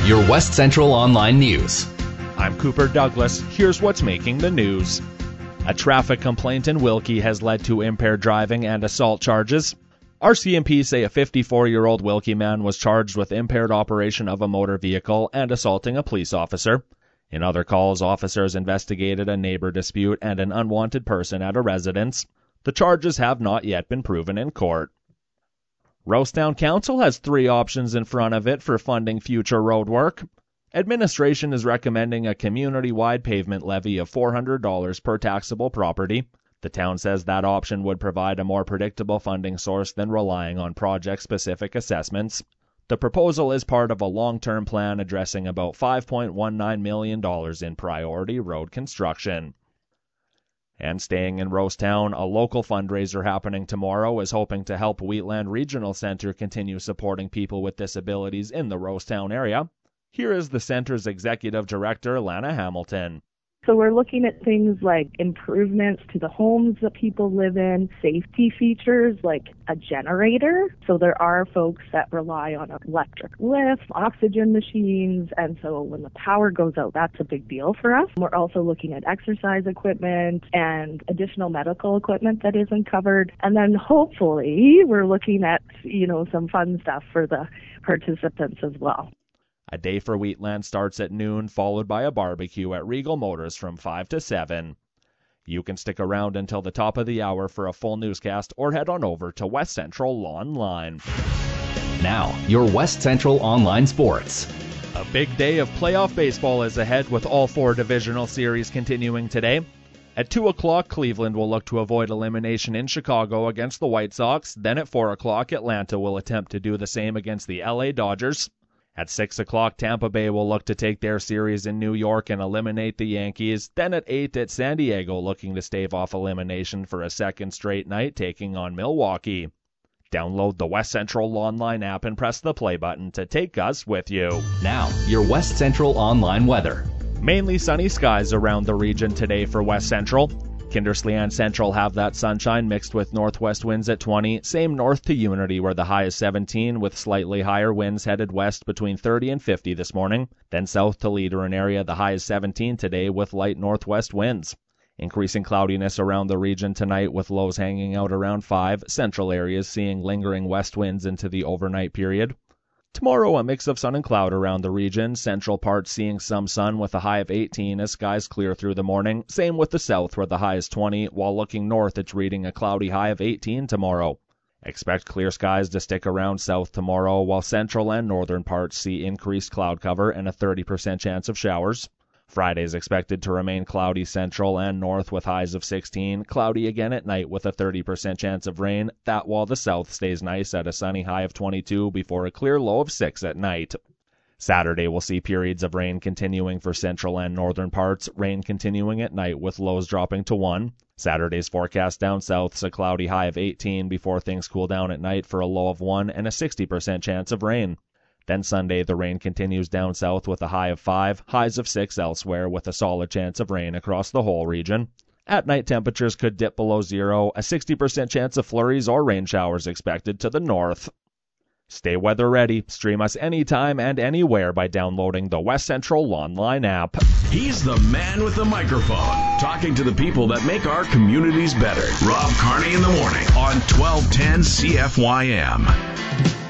your West Central Online News. I'm Cooper Douglas. Here's what's making the news. A traffic complaint in Wilkie has led to impaired driving and assault charges. RCMP say a 54-year-old Wilkie man was charged with impaired operation of a motor vehicle and assaulting a police officer. In other calls, officers investigated a neighbor dispute and an unwanted person at a residence. The charges have not yet been proven in court. Rosetown Council has three options in front of it for funding future road work. Administration is recommending a community-wide pavement levy of $400 per taxable property. The town says that option would provide a more predictable funding source than relying on project-specific assessments. The proposal is part of a long-term plan addressing about $5.19 million in priority road construction. And staying in Rosetown, a local fundraiser happening tomorrow is hoping to help Wheatland Regional Centre continue supporting people with disabilities in the Rosetown area. Here is the center's executive director, Lana Hamilton. So we're looking at things like improvements to the homes that people live in, safety features like a generator. So there are folks that rely on electric lifts, oxygen machines, and so when the power goes out, that's a big deal for us. We're also looking at exercise equipment and additional medical equipment that isn't covered. And then hopefully we're looking at, some fun stuff for the participants as well. A day for Wheatland starts at noon, followed by a barbecue at Regal Motors from 5 to 7. You can stick around until the top of the hour for a full newscast or head on over to West Central Online. Now, your West Central Online Sports. A big day of playoff baseball is ahead with all four divisional series continuing today. At 2 o'clock, Cleveland will look to avoid elimination in Chicago against the White Sox. Then at 4 o'clock, Atlanta will attempt to do the same against the LA Dodgers. At 6 o'clock, Tampa Bay will look to take their series in New York and eliminate the Yankees. Then at 8 at San Diego, looking to stave off elimination for a second straight night, taking on Milwaukee. Download the West Central Online app and press the play button to take us with you. Now, your West Central Online weather. Mainly sunny skies around the region today for West Central. Kindersley and Central have that sunshine mixed with northwest winds at 20. Same north to Unity where the high is 17 with slightly higher winds headed west between 30 and 50 this morning. Then south to Leader and area the high is 17 today with light northwest winds. Increasing cloudiness around the region tonight with lows hanging out around 5. Central areas seeing lingering west winds into the overnight period. Tomorrow, a mix of sun and cloud around the region. Central parts seeing some sun with a high of 18 as skies clear through the morning. Same with the south where the high is 20, while looking north it's reading a cloudy high of 18 tomorrow. Expect clear skies to stick around south tomorrow, while central and northern parts see increased cloud cover and a 30% chance of showers. Friday is expected to remain cloudy central and north with highs of 16, cloudy again at night with a 30% chance of rain, that while the south stays nice at a sunny high of 22 before a clear low of 6 at night. Saturday will see periods of rain continuing for central and northern parts, rain continuing at night with lows dropping to 1. Saturday's forecast down south's a cloudy high of 18 before things cool down at night for a low of 1 and a 60% chance of rain. Then Sunday, the rain continues down south with a high of 5, highs of 6 elsewhere with a solid chance of rain across the whole region. At night, temperatures could dip below 0, a 60% chance of flurries or rain showers expected to the north. Stay weather ready. Stream us anytime and anywhere by downloading the West Central Online app. He's the man with the microphone, talking to the people that make our communities better. Rob Carney in the morning on 1210 CFYM.